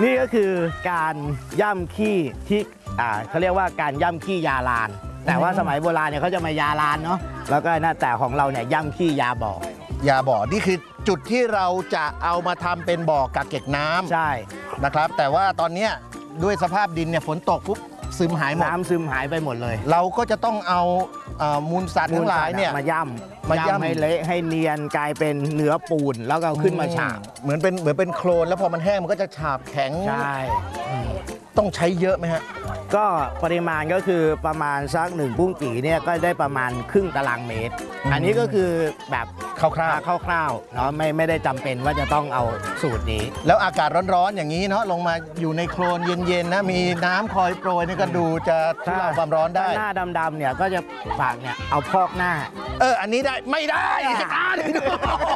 นี่ก็คือการย่ำขี้ที่เขาเรียกว่าการย่ำขี้ยาลานแต่ว่าสมัยโบราณเนี่ยเขาจะมายาลานเนาะแล้วก็น่าแต่ของเราเนี่ยย่ำขี้ยาบ่อยาบ่อนี่คือจุดที่เราจะเอามาทำเป็นบ่อกักเก็บน้ำใช่นะครับแต่ว่าตอนนี้ด้วยสภาพดินเนี่ยฝนตกปุ๊บซึมหายหมดน้ำซึมหายไปหมดเลยเราก็จะต้องเอามูลสัตว์ทั้งหลายเนี่ยมาย่ำให้เละให้เนียนกลายเป็นเนื้อปูนแล้วก็ขึ้นมาฉาบเหมือนเป็นโคลนแล้วพอมันแห้งมันก็จะฉาบแข็งใช่ต้องใช้เยอะไหมฮะก็ปริมาณก็คือประมาณสัก1ปุ้งกี่เนี่ยก็ได้ประมาณครึ่งตารางเมตรอันนี้ก็คือแบบคร่าวๆเนาะไม่ได้จำเป็นว่าจะต้องเอาสูตรนี้แล้วอากาศร้อนๆอย่างนี้เนาะลงมาอยู่ในโคลนเย็นๆนะมีน้ำคอยโปรยนี่ก็ดูจะทุเลาความร้อนได้หน้าดำๆเนี่ยก็จะฝากเนี่ยเอาพอกหน้าอันนี้ได้ไม่ได้